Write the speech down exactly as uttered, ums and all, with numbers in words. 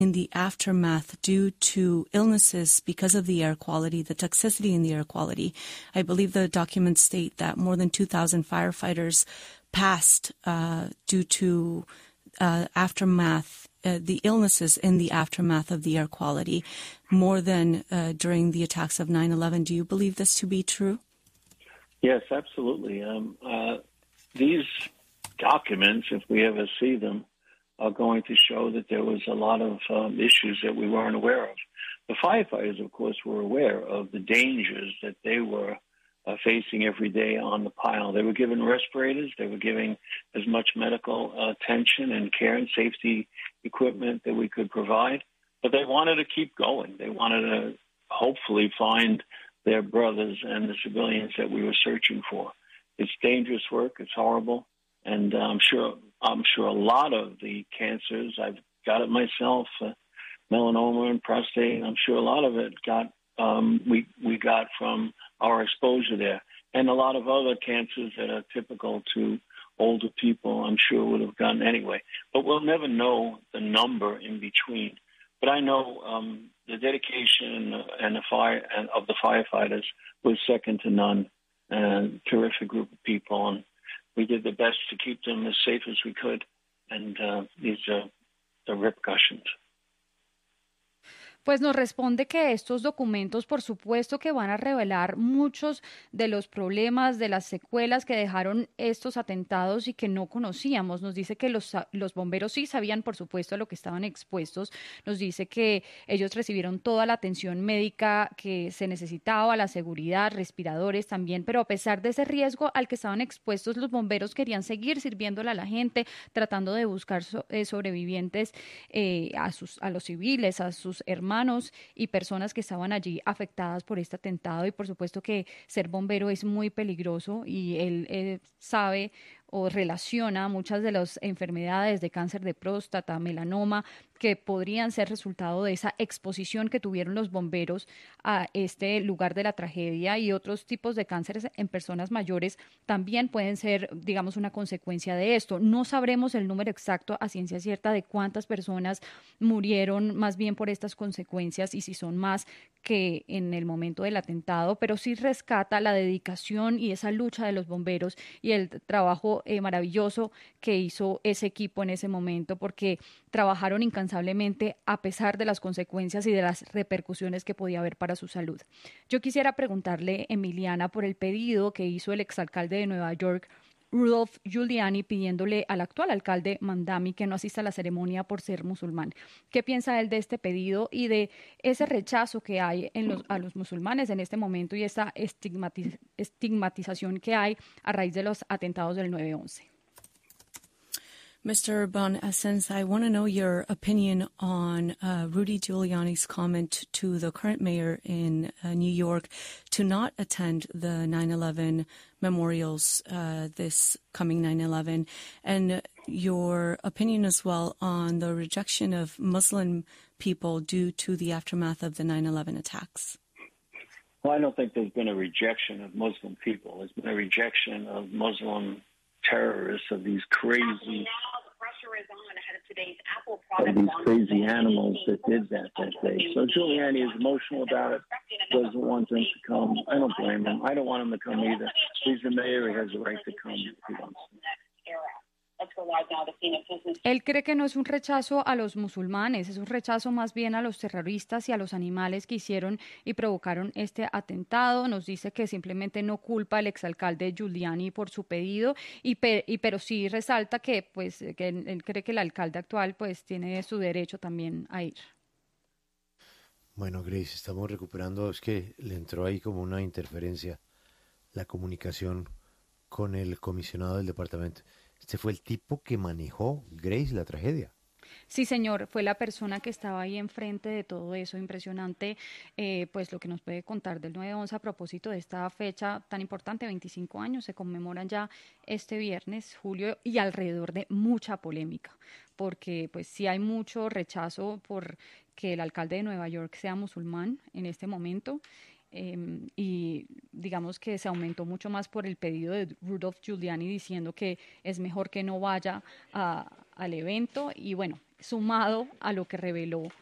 in the aftermath due to illnesses because of the air quality, the toxicity in the air quality. I believe the documents state that more than two thousand firefighters passed uh, due to uh, aftermath, uh, the illnesses in the aftermath of the air quality, more than uh, during the attacks of nine eleven. Do you believe this to be true? Yes, absolutely. Um, uh, these documents, if we ever see them, are going to show that there was a lot of um, issues that we weren't aware of. The firefighters, of course, were aware of the dangers that they were uh, facing every day on the pile. They were given respirators. They were giving as much medical uh, attention and care and safety equipment that we could provide. But they wanted to keep going. They wanted to hopefully find their brothers and the civilians that we were searching for. It's dangerous work. It's horrible. And uh, I'm sure I'm sure a lot of the cancers, I've got it myself, uh, melanoma and prostate, I'm sure a lot of it got um, we we got from our exposure there. And a lot of other cancers that are typical to older people, I'm sure would have gotten anyway. But we'll never know the number in between. But I know um, the dedication and the fire and of the firefighters was second to none. And terrific group of people, and we did the best to keep them as safe as we could. And uh, these are the repercussions. Pues nos responde que estos documentos, por supuesto, que van a revelar muchos de los problemas, de las secuelas que dejaron estos atentados y que no conocíamos. Nos dice que los, los bomberos sí sabían, por supuesto, a lo que estaban expuestos. Nos dice que ellos recibieron toda la atención médica que se necesitaba, la seguridad, respiradores también, pero a pesar de ese riesgo al que estaban expuestos, los bomberos querían seguir sirviéndole a la gente, tratando de buscar so, eh, sobrevivientes eh, a, sus, a los civiles, a sus hermanos y personas que estaban allí afectadas por este atentado. Y por supuesto que ser bombero es muy peligroso y él eh, sabe o relaciona muchas de las enfermedades de cáncer de próstata, melanoma, que podrían ser resultado de esa exposición que tuvieron los bomberos a este lugar de la tragedia, y otros tipos de cánceres en personas mayores también pueden ser, digamos, una consecuencia de esto. No sabremos el número exacto a ciencia cierta de cuántas personas murieron más bien por estas consecuencias y si son más que en el momento del atentado, pero sí rescata la dedicación y esa lucha de los bomberos y el trabajo eh, maravilloso que hizo ese equipo en ese momento, porque trabajaron incansablemente a pesar de las consecuencias y de las repercusiones que podía haber para su salud. Yo quisiera preguntarle, Emiliana, por el pedido que hizo el exalcalde de Nueva York, Rudolph Giuliani, pidiéndole al actual alcalde Mamdani que no asista a la ceremonia por ser musulmán. ¿Qué piensa él de este pedido y de ese rechazo que hay en los, a los musulmanes en este momento y esta estigmatiz- estigmatización que hay a raíz de los atentados del nueve once? Mister Bon Essence, I want to know your opinion on uh, Rudy Giuliani's comment to the current mayor in uh, New York to not attend the nine eleven memorials uh, this coming nine eleven, and your opinion as well on the rejection of Muslim people due to the aftermath of the nine eleven attacks. Well, I don't think there's been a rejection of Muslim people. There's been a rejection of Muslim terrorists, of these crazy, of these crazy animals that did that that day. So Giuliani is emotional about it, doesn't want them to come. I don't blame him. I don't want him to come either. He's the mayor. He has the right to come if he wants to. Él cree que no es un rechazo a los musulmanes, es un rechazo más bien a los terroristas y a los animales que hicieron y provocaron este atentado. Nos dice que simplemente no culpa al exalcalde Giuliani por su pedido, y, pe- y pero sí resalta que pues que él, él cree que el alcalde actual pues tiene su derecho también a ir. Bueno, Grace, estamos recuperando, es que le entró ahí como una interferencia la comunicación con el comisionado del departamento. Este fue el tipo que manejó, Grace, la tragedia. Sí, señor, fue la persona que estaba ahí enfrente de todo eso. Impresionante, eh, pues lo que nos puede contar del nueve once a propósito de esta fecha tan importante, veinticinco años, se conmemoran ya este viernes, julio, y alrededor de mucha polémica, porque pues sí hay mucho rechazo por que el alcalde de Nueva York sea musulmán en este momento. Eh, y digamos que se aumentó mucho más por el pedido de Rudolph Giuliani diciendo que es mejor que no vaya a, al evento. Y bueno, sumado a lo que reveló